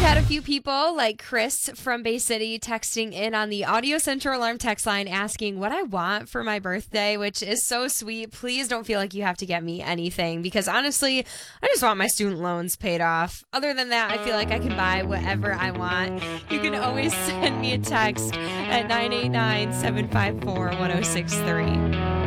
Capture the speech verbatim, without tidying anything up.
had a few people like Chris from Bay City texting in on the Audio Central Alarm text line asking what I want for my birthday, which is so sweet. Please don't feel like you have to get me anything because honestly, I just want my student loans paid off. Other than that, I feel like I can buy whatever I want. You can always send me a text at nine eight nine, seven five four, one oh six three.